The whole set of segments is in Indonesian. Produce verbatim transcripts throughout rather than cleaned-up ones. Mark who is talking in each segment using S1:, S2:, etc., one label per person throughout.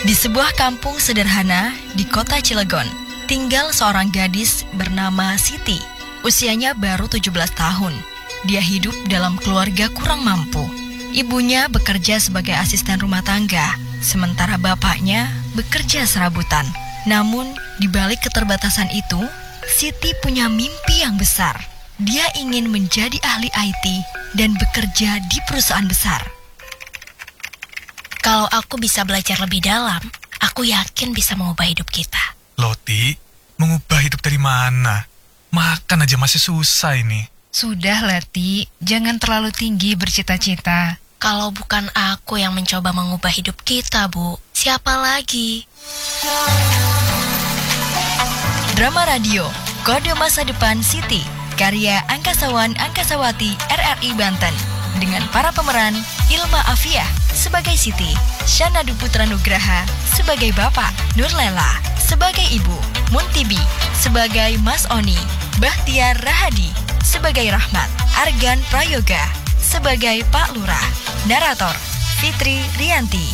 S1: Di sebuah kampung sederhana di kota Cilegon, tinggal seorang gadis bernama Siti. Usianya baru tujuh belas tahun. Dia hidup dalam keluarga kurang mampu. Ibunya bekerja sebagai asisten rumah tangga, sementara bapaknya bekerja serabutan. Namun, di balik keterbatasan itu, Siti punya mimpi yang besar. Dia ingin menjadi ahli I T dan bekerja di perusahaan besar.
S2: Kalau aku bisa belajar lebih dalam, aku yakin bisa mengubah hidup kita.
S3: Loti, mengubah hidup dari mana? Makan aja masih susah ini.
S4: Sudah, Leti. Jangan terlalu tinggi bercita-cita.
S2: Kalau bukan aku yang mencoba mengubah hidup kita, Bu, siapa lagi?
S1: Drama radio Kode Masa Depan Siti, karya Angkasawan Angkasawati R R I Banten, dengan para pemeran Ilma Afiah sebagai Siti, Syanadu Putra Nugraha sebagai Bapak, Nurlela sebagai Ibu, Muntibi sebagai Mas Oni, Bahtiar Rahadi sebagai Rahmat, Argan Prayoga sebagai Pak Lurah. Narator Fitri Rianti.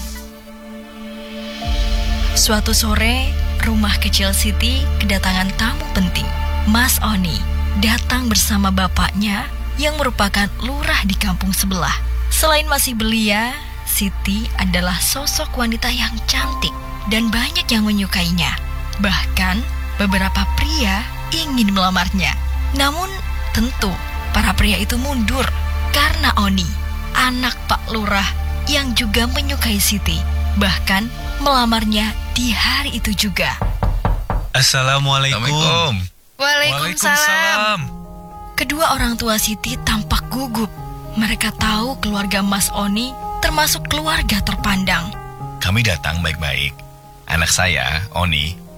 S1: Suatu sore, rumah kecil Siti kedatangan tamu penting. Mas Oni datang bersama bapaknya yang merupakan lurah di kampung sebelah. Selain masih belia, Siti adalah sosok wanita yang cantik dan banyak yang menyukainya. Bahkan beberapa pria ingin melamarnya. Namun tentu para pria itu mundur karena Oni, anak Pak Lurah yang juga menyukai Siti, bahkan melamarnya di hari itu juga.
S3: Assalamualaikum.
S4: Waalaikumsalam.
S1: Kedua orang tua Siti tampak gugup. Mereka tahu keluarga Mas Oni termasuk keluarga terpandang.
S5: Kami datang baik-baik. Anak saya, Oni,